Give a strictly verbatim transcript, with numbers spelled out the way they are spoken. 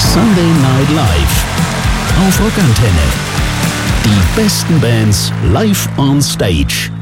Sunday Night Live auf Rockantenne. Die besten Bands live on stage.